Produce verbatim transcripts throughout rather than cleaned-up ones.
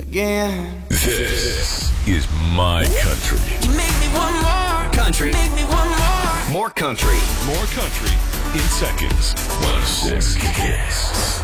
again. This is my country. You make me want more country. Make me want more. More country. More country in seconds. one oh six Kicks.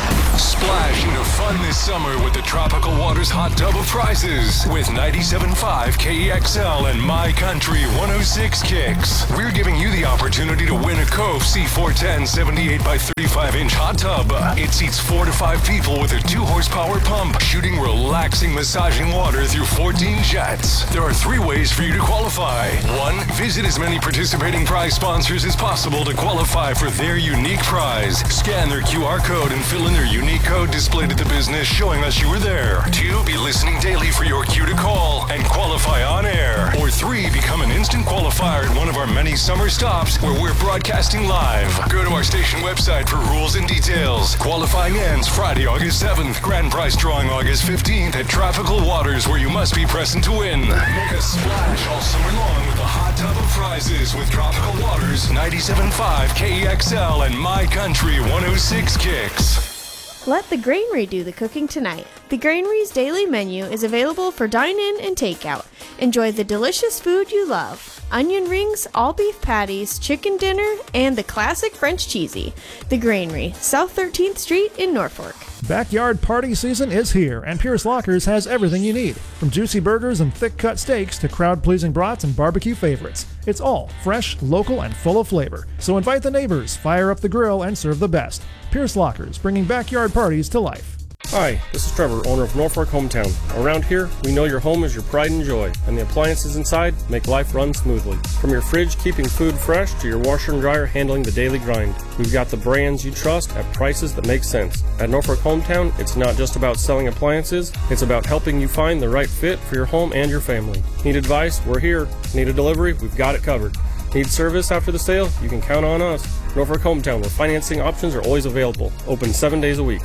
Splash into fun this summer with the Tropical Waters Hot Tub of Prizes with ninety-seven point five K E X L and My Country one oh six Kicks. We're giving you the opportunity to win a Cove C four ten seventy-eight by thirty-five inch hot tub. It seats four to five people with a two horsepower pump, shooting relaxing, massaging water through fourteen jets. There are three ways for you to qualify. One, visit as many participating prize sponsors as possible to qualify for their unique prize. Scan their Q R code and fill in their unique code displayed at the business showing us you were there. Two, be listening daily for your cue to call and qualify on air. Or three, become an instant qualifier at one of our many summer stops where we're broadcasting live. Go to our station website for rules and details. Qualifying ends Friday, August seventh. Grand prize drawing August fifteenth at Tropical Waters, where you must be present to win. Make a splash all summer long with a hot tub of prizes with Tropical Waters, ninety-seven point five K E X L and My Country one oh six Kicks. Let the Granary do the cooking tonight. The Granary's daily menu is available for dine-in and takeout. Enjoy the delicious food you love. Onion rings, all beef patties, chicken dinner, and the classic French cheesy. The Granary, South thirteenth Street in Norfolk. Backyard party season is here, and Pierce Lockers has everything you need. From juicy burgers and thick-cut steaks to crowd-pleasing brats and barbecue favorites. It's all fresh, local, and full of flavor. So invite the neighbors, fire up the grill, and serve the best. Pierce Lockers, bringing backyard parties to life. Hi, this is Trevor, owner of Norfolk Hometown. Around here, we know your home is your pride and joy, and the appliances inside make life run smoothly. From your fridge keeping food fresh to your washer and dryer handling the daily grind, we've got the brands you trust at prices that make sense. At Norfolk Hometown, it's not just about selling appliances, it's about helping you find the right fit for your home and your family. Need advice? We're here. Need a delivery? We've got it covered. Need service after the sale? You can count on us. Norfolk Hometown, where financing options are always available. Open seven days a week.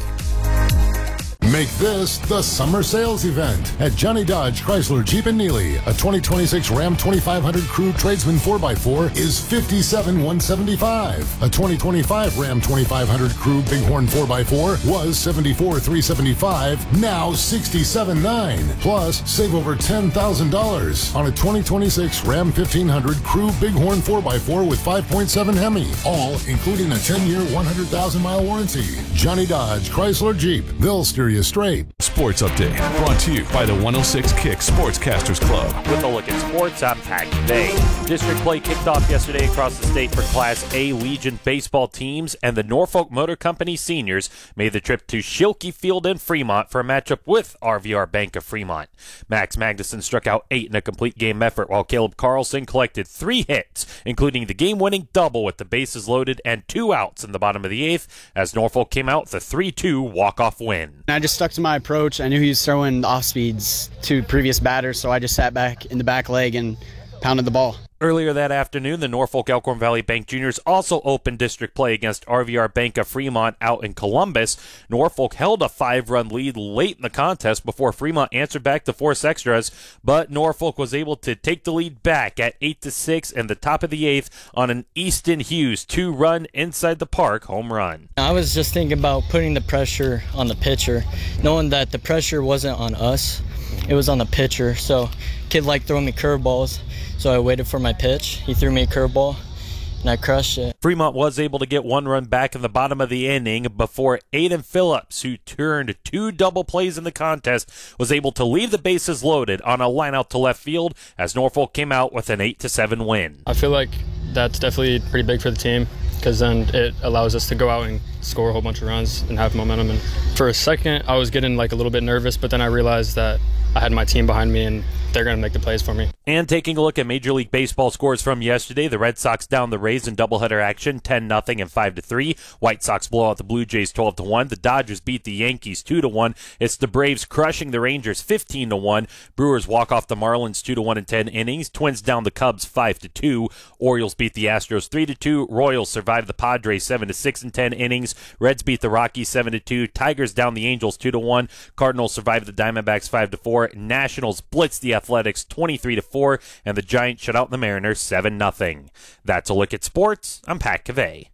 Make this the summer sales event at Johnny Dodge Chrysler Jeep and Neely. A twenty twenty-six Ram twenty-five hundred Crew Tradesman four by four is fifty-seven thousand one hundred seventy-five. A twenty twenty-five Ram twenty-five hundred Crew Bighorn four by four was seventy-four thousand three hundred seventy-five, now sixty-seven thousand nine hundred. Plus, save over ten thousand dollars on a twenty twenty-six Ram fifteen hundred Crew Bighorn four by four with five point seven Hemi, all including a ten-year, one hundred thousand mile warranty. Johnny Dodge Chrysler Jeep. They'll steer you straight. Sports Update brought to you by the one oh six Kicks Sportscasters Club. With a look at sports, I'm Pat Convey. District play kicked off yesterday across the state for Class A Legion baseball teams, and the Norfolk Motor Company seniors made the trip to Schilke Field in Fremont for a matchup with R V R Bank of Fremont. Max Magnuson struck out eight in a complete game effort, while Caleb Carlson collected three hits, including the game-winning double with the bases loaded and two outs in the bottom of the eighth, as Norfolk came out with a three two walk-off win. I just stuck to my approach. I knew he was throwing off speeds to previous batters, so I just sat back in the back leg and pounded the ball. Earlier that afternoon, the Norfolk Elkhorn Valley Bank Juniors also opened district play against R V R Bank of Fremont out in Columbus. Norfolk held a five-run lead late in the contest before Fremont answered back to force extras, but Norfolk was able to take the lead back at eight to six in the top of the eighth on an Easton Hughes two-run inside the park home run. I was just thinking about putting the pressure on the pitcher, knowing that the pressure wasn't on us, it was on the pitcher. So kid liked throwing me curveballs, so I waited for my pitch. He threw me a curveball, and I crushed it. Fremont was able to get one run back in the bottom of the inning before Aiden Phillips, who turned two double plays in the contest, was able to leave the bases loaded on a line out to left field as Norfolk came out with an eight to seven win. I feel like that's definitely pretty big for the team, because then it allows us to go out and score a whole bunch of runs and have momentum. And for a second, I was getting like a little bit nervous, but then I realized that I had my team behind me and they're going to make the plays for me. And taking a look at Major League Baseball scores from yesterday, the Red Sox down the Rays in doubleheader action, ten nothing and five to three. White Sox blow out the Blue Jays twelve to one. The Dodgers beat the Yankees two to one. It's the Braves crushing the Rangers fifteen to one. Brewers walk off the Marlins two to one in ten innings. Twins down the Cubs five to two. Orioles beat the Astros three to two. Royals survive the Padres seven to six in ten innings. Reds beat the Rockies seven to two. Tigers down the Angels two to one. Cardinals survive the Diamondbacks five to four. Nationals blitz the Athletics twenty-three to four, and the Giants shut out the Mariners seven nothing. That's a look at sports. I'm Pat Cavey.